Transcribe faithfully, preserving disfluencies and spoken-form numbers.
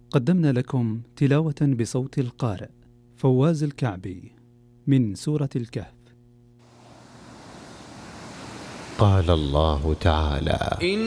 قدمنا لكم تلاوة بصوت القارئ فواز الكعبي من سورة الكهف. قال الله تعالى: